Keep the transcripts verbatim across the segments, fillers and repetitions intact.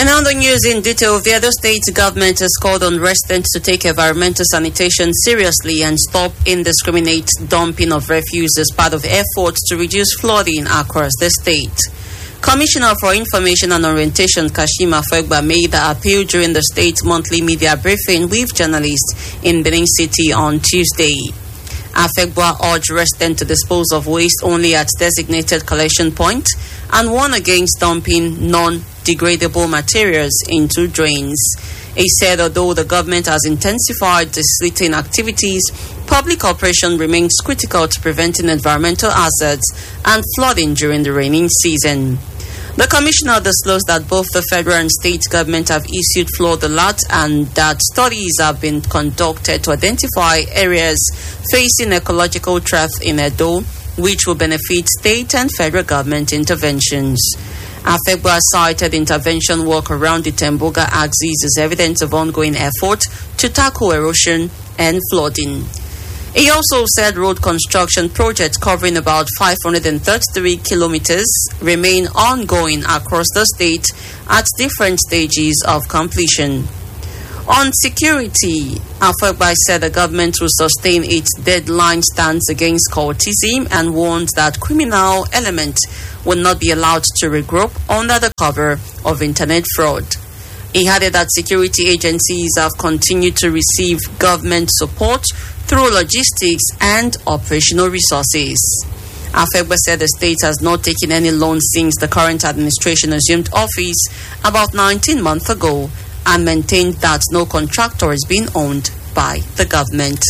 And on the news in detail, the Edo State government has called on residents to take environmental sanitation seriously and stop indiscriminate dumping of refuse as part of efforts to reduce flooding across the state. Commissioner for Information and Orientation Kashim Afegba made the appeal during the state's monthly media briefing with journalists in Benin City on Tuesday. Afegba urged residents to dispose of waste only at designated collection points and warned against dumping non-degradable materials into drains. He said although the government has intensified the slitting activities, public operation remains critical to preventing environmental hazards and flooding during the rainy season. The commissioner disclosed that both the federal and state government have issued flood alerts and that studies have been conducted to identify areas facing ecological threat in Edo, which will benefit state and federal government interventions. Afegba cited intervention work around the Temboga axis as evidence of ongoing effort to tackle erosion and flooding. He also said road construction projects covering about five hundred thirty-three kilometers remain ongoing across the state at different stages of completion. On security, Afegba said the government will sustain its deadline stance against cultism and warned that criminal elements will not be allowed to regroup under the cover of internet fraud. He added that security agencies have continued to receive government support through logistics and operational resources. Afegba said the state has not taken any loans since the current administration assumed office about nineteen months ago and maintained that no contractor is being owned by the government.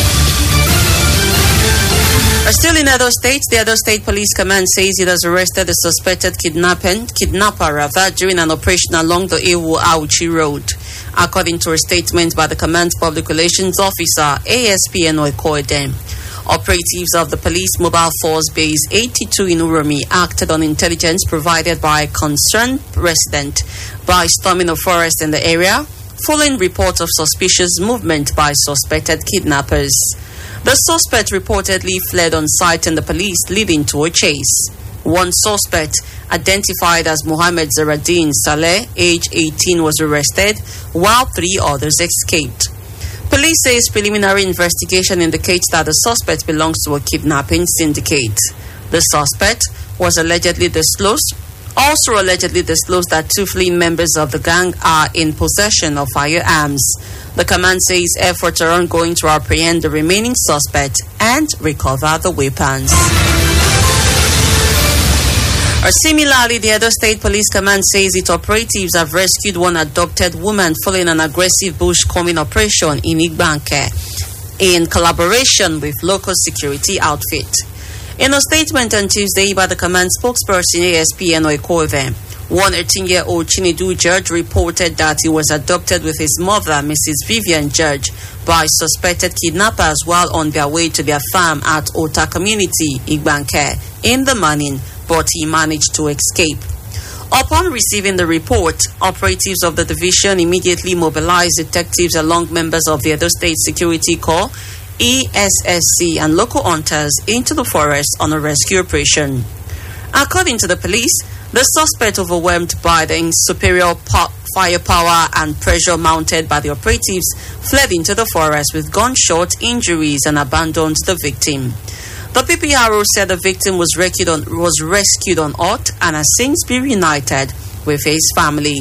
Still in Edo State, the Edo State Police Command says it has arrested a suspected kidnapping, kidnapper rather, during an operation along the Ewu-Auchi Road. According to a statement by the command's public relations officer, A S P Enoy Koedem, operatives of the Police Mobile Force Base eighty-two in Uromi acted on intelligence provided by a concerned resident by storming a forest in the area, following reports of suspicious movement by suspected kidnappers. The suspect reportedly fled on sight and the police, leading to a chase. One suspect, identified as Mohammed Zaradin Saleh, age eighteen, was arrested, while three others escaped. Police says preliminary investigation indicates that the suspect belongs to a kidnapping syndicate. The suspect was allegedly disclosed, also allegedly disclosed that two fleeing members of the gang are in possession of firearms. The command says efforts are ongoing to apprehend the remaining suspect and recover the weapons. Or similarly, the Edo State Police Command says its operatives have rescued one adopted woman following an aggressive bush-combing operation in Igbanke in collaboration with local security outfit. In a statement on Tuesday by the command spokesperson A S P Enoy Koedem, one eighteen-year-old Chinedu Judge reported that he was adopted with his mother, Missus Vivian Judge, by suspected kidnappers while on their way to their farm at Ota Community, Igbanke, in the morning, but he managed to escape. Upon receiving the report, operatives of the division immediately mobilized detectives along members of the Edo State Security Corps, E S S C, and local hunters into the forest on a rescue operation. According to the police, the suspect, overwhelmed by the superior po- firepower and pressure mounted by the operatives, fled into the forest with gunshot injuries and abandoned the victim. The P P R O said the victim was rescued on, was rescued on Ot and has since been reunited with his family.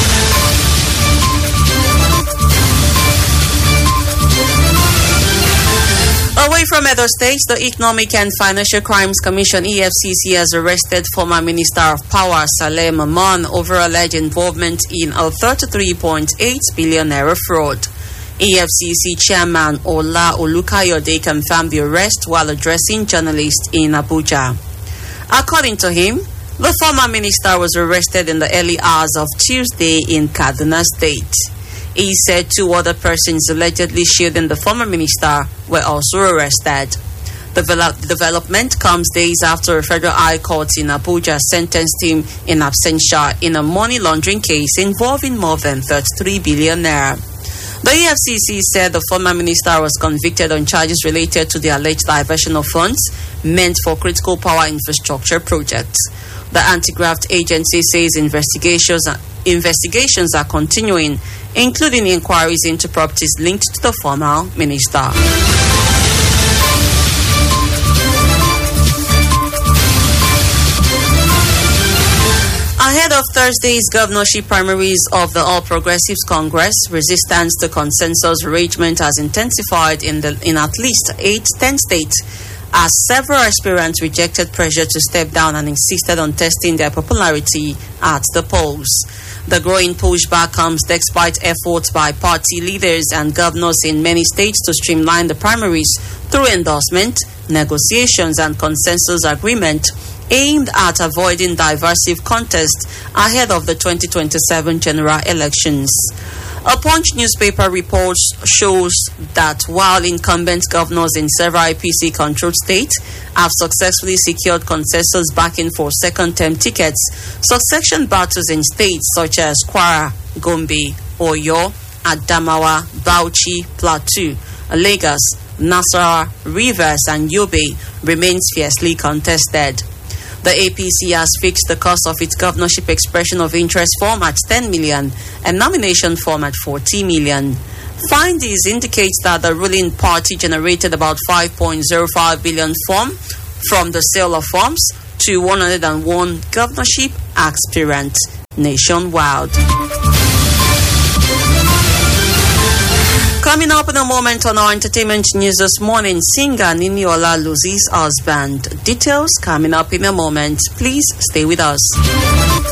Away from Edo State, the Economic and Financial Crimes Commission E F C C has arrested former Minister of Power Saleh Maman over alleged involvement in a thirty-three point eight billion naira fraud. E F C C Chairman Ola Olukayode confirmed the arrest while addressing journalists in Abuja. According to him, the former minister was arrested in the early hours of Tuesday in Kaduna State. He said two other persons allegedly shielding the former minister were also arrested. The develop- development comes days after a federal high court in Abuja sentenced him in absentia in a money laundering case involving more than thirty-three billion naira. The E F C C said the former minister was convicted on charges related to the alleged diversion of funds meant for critical power infrastructure projects. The anti-graft agency says investigations investigations are continuing, including inquiries into properties linked to the former minister. Ahead of Thursday's governorship primaries of the All Progressives Congress, resistance to consensus arrangement has intensified in the in at least eight, ten states, as several aspirants rejected pressure to step down and insisted on testing their popularity at the polls. The growing pushback comes despite efforts by party leaders and governors in many states to streamline the primaries through endorsement, negotiations, and consensus agreement aimed at avoiding divisive contests ahead of the twenty twenty-seven general elections. A Punch newspaper report shows that while incumbent governors in several I P C-controlled states have successfully secured consensus backing for second-term tickets, succession battles in states such as Kwara, Gombe, Oyo, Adamawa, Bauchi, Plateau, Lagos, Nasarawa, Rivers, and Yobe remains fiercely contested. The A P C has fixed the cost of its governorship expression of interest form at ten million and nomination form at forty million. Findings indicate that the ruling party generated about five point zero five billion form from the sale of forms to one hundred one governorship aspirants nationwide. Coming up in a moment on our entertainment news this morning, singer Niniola loses husband. Details coming up in a moment. Please stay with us.